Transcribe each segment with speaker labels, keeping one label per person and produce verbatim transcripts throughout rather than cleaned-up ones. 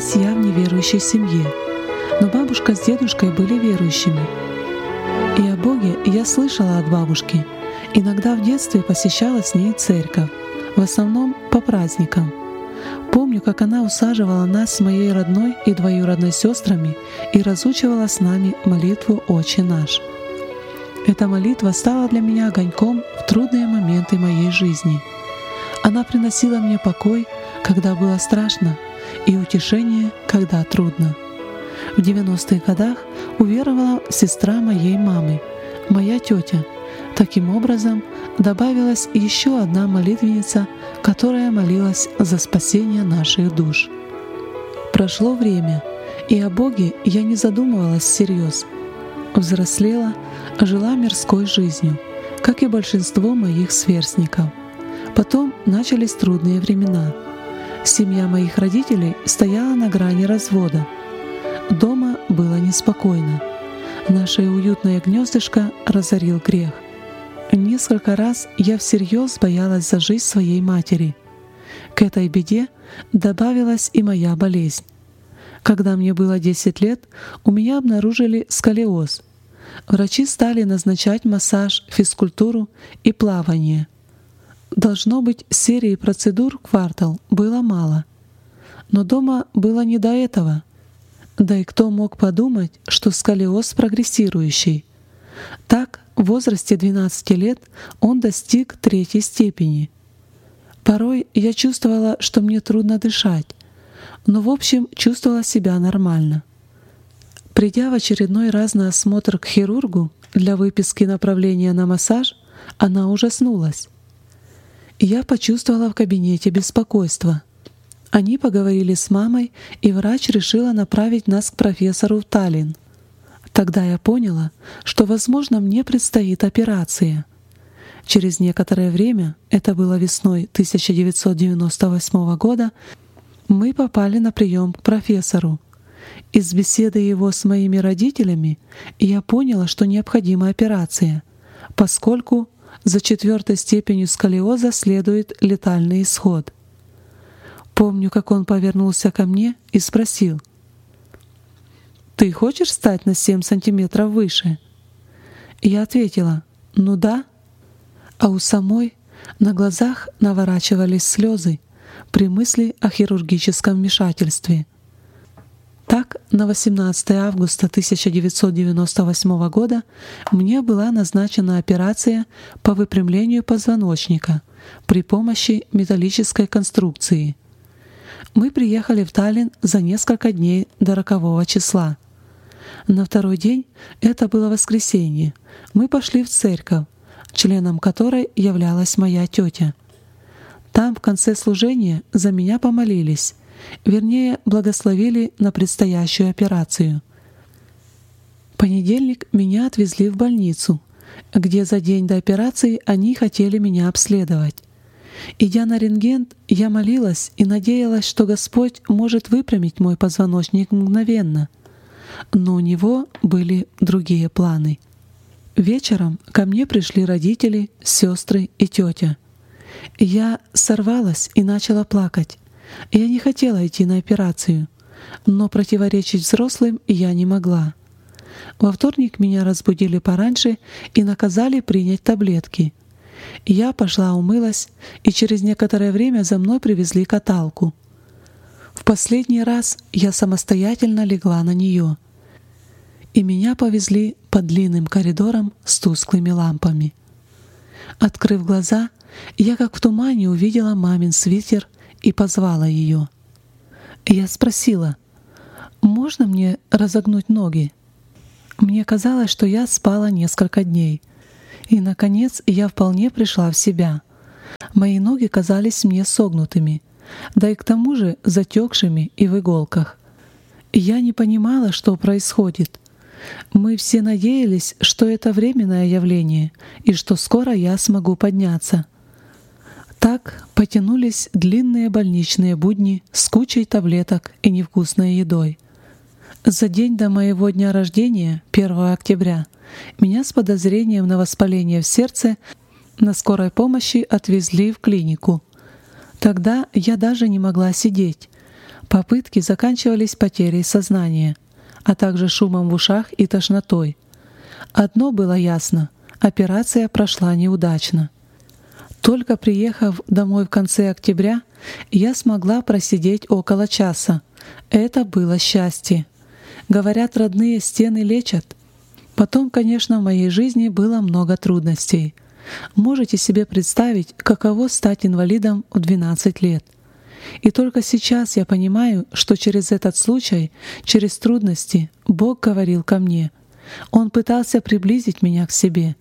Speaker 1: Родилась я в неверующей семье, но бабушка с дедушкой были верующими. И о Боге я слышала от бабушки. Иногда в детстве посещала с ней церковь, в основном по праздникам. Помню, как она усаживала нас с моей родной и двоюродной сестрами и разучивала с нами молитву «Отче наш». Эта молитва стала для меня огоньком в трудные моменты моей жизни. Она приносила мне покой, когда было страшно, и утешение, когда трудно. В девяностых годах уверовала сестра моей мамы, моя тетя. Таким образом, добавилась еще одна молитвенница, которая молилась за спасение наших душ. Прошло время, и о Боге я не задумывалась всерьез. Взрослела, жила мирской жизнью, как и большинство моих сверстников. Потом начались трудные времена. Семья моих родителей стояла на грани развода. Дома было неспокойно. Наше уютное гнездышко разорил грех. Несколько раз я всерьез боялась за жизнь своей матери. К этой беде добавилась и моя болезнь. Когда мне было десять лет, у меня обнаружили сколиоз. Врачи стали назначать массаж, физкультуру и плавание. Должно быть, серии процедур в квартал было мало. Но дома было не до этого. Да и кто мог подумать, что сколиоз прогрессирующий. Так, в возрасте двенадцати лет он достиг третьей степени. Порой я чувствовала, что мне трудно дышать, но в общем чувствовала себя нормально. Придя в очередной раз на осмотр к хирургу для выписки направления на массаж, она ужаснулась. Я почувствовала в кабинете беспокойство. Они поговорили с мамой, и врач решила направить нас к профессору в Таллин. Тогда я поняла, что, возможно, мне предстоит операция. Через некоторое время, это было весной тысяча девятьсот девяносто восьмого года, мы попали на прием к профессору. Из беседы его с моими родителями я поняла, что необходима операция, поскольку за четвертой степенью сколиоза следует летальный исход. Помню, как он повернулся ко мне и спросил: «Ты хочешь стать на семь сантиметров выше?» Я ответила: «Ну да». А у самой на глазах наворачивались слезы при мысли о хирургическом вмешательстве. Так, на восемнадцатое августа тысяча девятьсот девяносто восьмого года мне была назначена операция по выпрямлению позвоночника при помощи металлической конструкции. Мы приехали в Таллин за несколько дней до рокового числа. На второй день, это было воскресенье, мы пошли в церковь, членом которой являлась моя тетя. Там в конце служения за меня помолились, вернее, благословили на предстоящую операцию. В понедельник меня отвезли в больницу, где за день до операции они хотели меня обследовать. Идя на рентген, я молилась и надеялась, что Господь может выпрямить мой позвоночник мгновенно. Но у Него были другие планы. Вечером ко мне пришли родители, сестры и тетя. Я сорвалась и начала плакать. Я не хотела идти на операцию, но противоречить взрослым я не могла. Во вторник меня разбудили пораньше и наказали принять таблетки. Я пошла умылась, и через некоторое время за мной привезли каталку. В последний раз я самостоятельно легла на нее, и меня повезли по длинным коридорам с тусклыми лампами. Открыв глаза, я как в тумане увидела мамин свитер и позвала ее. Я спросила: «Можно мне разогнуть ноги?» Мне казалось, что я спала несколько дней. И, наконец, я вполне пришла в себя. Мои ноги казались мне согнутыми, да и к тому же затекшими и в иголках. Я не понимала, что происходит. Мы все надеялись, что это временное явление и что скоро я смогу подняться. Так потянулись длинные больничные будни с кучей таблеток и невкусной едой. За день до моего дня рождения, первого октября, меня с подозрением на воспаление в сердце на скорой помощи отвезли в клинику. Тогда я даже не могла сидеть, Попытки заканчивались потерей сознания, а также шумом в ушах и тошнотой. Одно было ясно — операция прошла неудачно. Только приехав домой в конце октября, я смогла просидеть около часа. Это было счастье. Говорят, родные стены лечат. Потом, конечно, в моей жизни было много трудностей. Можете себе представить, каково стать инвалидом в двенадцать лет. И только сейчас я понимаю, что через этот случай, через трудности, Бог говорил ко мне. Он пытался приблизить меня к себе.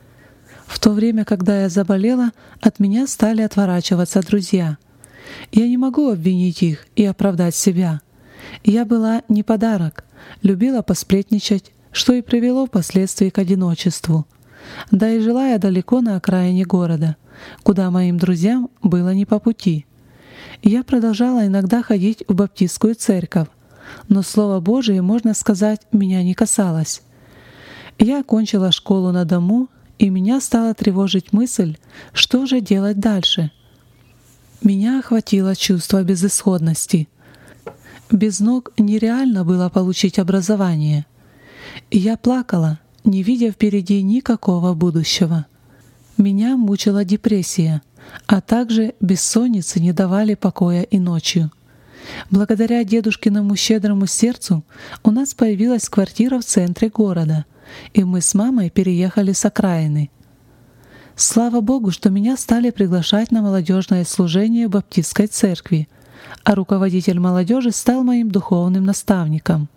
Speaker 1: В то время, когда я заболела, от меня стали отворачиваться друзья. Я не могу обвинить их и оправдать себя. Я была не подарок, любила посплетничать, что и привело впоследствии к одиночеству. Да и жила я далеко на окраине города, куда моим друзьям было не по пути. Я продолжала иногда ходить в баптистскую церковь, но Слово Божие, можно сказать, меня не касалось. Я окончила школу на дому, и меня стала тревожить мысль, что же делать дальше. Меня охватило чувство безысходности. Без ног нереально было получить образование. И я плакала, не видя впереди никакого будущего. Меня мучила депрессия, а также бессонницы не давали покоя и ночью. Благодаря дедушкиному щедрому сердцу у нас появилась квартира в центре города, и мы с мамой переехали с окраины. Слава Богу, что меня стали приглашать на молодежное служение в баптистской церкви, а руководитель молодежи стал моим духовным наставником.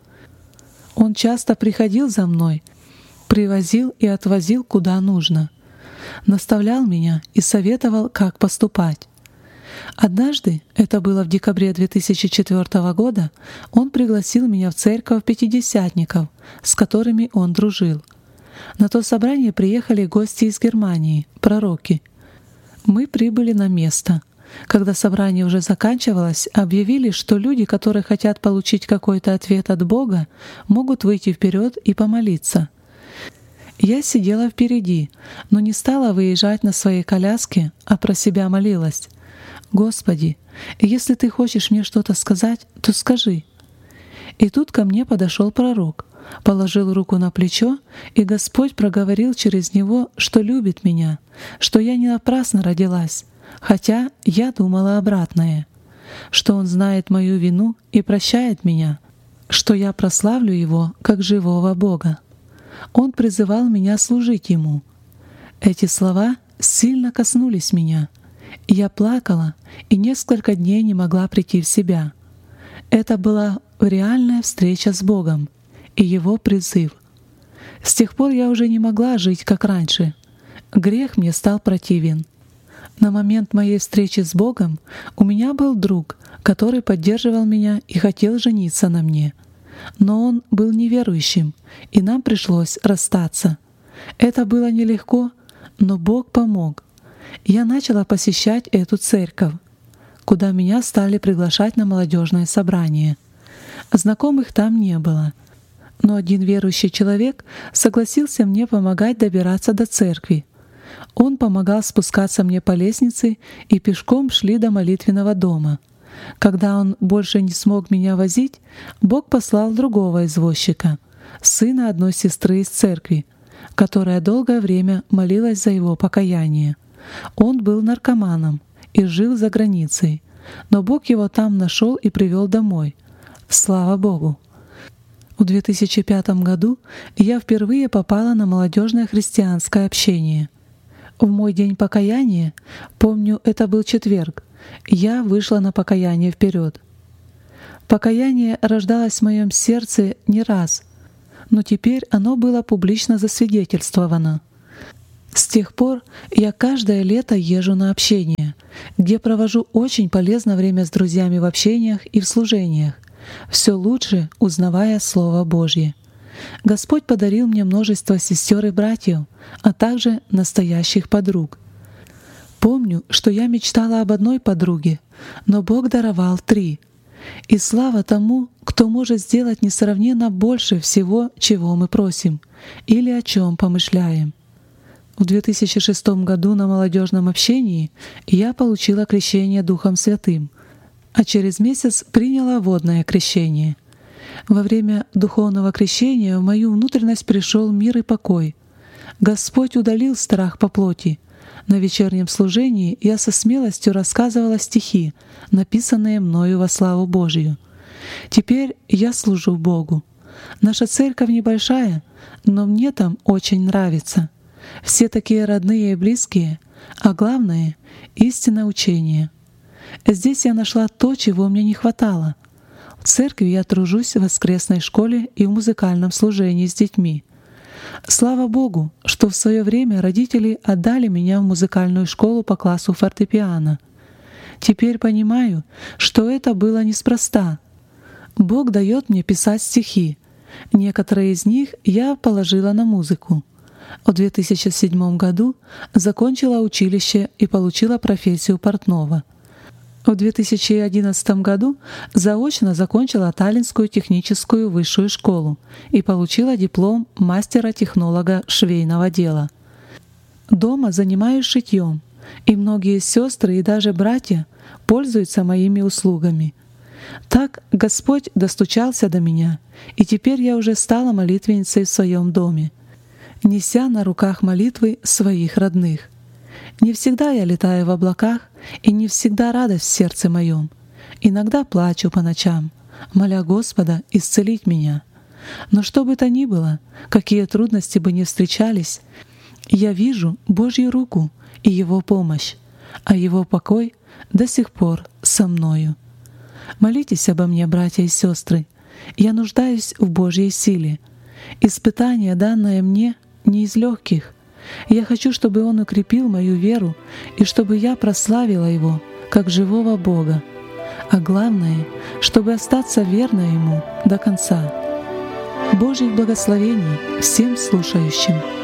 Speaker 1: Он часто приходил за мной, привозил и отвозил куда нужно, наставлял меня и советовал, как поступать. Однажды, это было в декабре две тысячи четвёртого года, он пригласил меня в церковь пятидесятников, с которыми он дружил. На то собрание приехали гости из Германии, пророки. Мы прибыли на место. Когда собрание уже заканчивалось, объявили, что люди, которые хотят получить какой-то ответ от Бога, могут выйти вперед и помолиться. Я сидела впереди, но не стала выезжать на своей коляске, а про себя молилась. «Господи, если Ты хочешь мне что-то сказать, то скажи». И тут ко мне подошел пророк, положил руку на плечо, и Господь проговорил через него, что любит меня, что я не напрасно родилась, хотя я думала обратное, что Он знает мою вину и прощает меня, что я прославлю Его как живого Бога. Он призывал меня служить Ему. Эти слова сильно коснулись меня. Я плакала и несколько дней не могла прийти в себя. Это была реальная встреча с Богом и Его призыв. С тех пор я уже не могла жить, как раньше. Грех мне стал противен. На момент моей встречи с Богом у меня был друг, который поддерживал меня и хотел жениться на мне. Но он был неверующим, и нам пришлось расстаться. Это было нелегко, но Бог помог. Я начала посещать эту церковь, куда меня стали приглашать на молодежное собрание. Знакомых там не было, но один верующий человек согласился мне помогать добираться до церкви. Он помогал спускаться мне по лестнице, и пешком шли до молитвенного дома. Когда он больше не смог меня возить, Бог послал другого извозчика, сына одной сестры из церкви, которая долгое время молилась за его покаяние. Он был наркоманом и жил за границей, но Бог его там нашел и привел домой. Слава Богу! В две тысячи пятом году я впервые попала на молодежное христианское общение. В мой день покаяния, помню, это был четверг, я вышла на покаяние вперед. Покаяние рождалось в моем сердце не раз, но теперь оно было публично засвидетельствовано. С тех пор я каждое лето езжу на общение, где провожу очень полезное время с друзьями в общениях и в служениях, все лучше узнавая Слово Божье. Господь подарил мне множество сестер и братьев, а также настоящих подруг. Помню, что я мечтала об одной подруге, но Бог даровал три. И слава тому, кто может сделать несравненно больше всего, чего мы просим или о чем помышляем. В две тысячи шестом году на молодежном общении я получила крещение Духом Святым. а через месяц приняла водное крещение. Во время духовного крещения в мою внутренность пришел мир и покой. Господь удалил страх по плоти. На вечернем служении я со смелостью рассказывала стихи, написанные мною во славу Божию. Теперь я служу Богу. Наша церковь небольшая, но мне там очень нравится. Все такие родные и близкие, а главное — истинное учение. Здесь я нашла то, чего мне не хватало. В церкви я тружусь в воскресной школе и в музыкальном служении с детьми. Слава Богу, что в свое время родители отдали меня в музыкальную школу по классу фортепиано. Теперь понимаю, что это было неспроста. Бог дает мне писать стихи. Некоторые из них я положила на музыку. В две тысячи седьмом году закончила училище и получила профессию портного. В две тысячи одиннадцатом году заочно закончила Таллинскую техническую высшую школу и получила диплом мастера-технолога швейного дела. Дома занимаюсь шитьем, и многие сестры и даже братья пользуются моими услугами. Так Господь достучался до меня, и теперь я уже стала молитвенницей в своем доме, неся на руках молитвы своих родных. Не всегда я летаю в облаках, и не всегда радость в сердце моем. Иногда плачу по ночам, моля Господа исцелить меня. Но что бы то ни было, какие трудности бы ни встречались, я вижу Божью руку и Его помощь, а Его покой до сих пор со мною. Молитесь обо мне, братья и сестры. Я нуждаюсь в Божьей силе. Испытание, данное мне, не из легких. Я хочу, чтобы Он укрепил мою веру и чтобы я прославила Его, как живого Бога. А главное, чтобы остаться верной Ему до конца. Божьих благословений всем слушающим!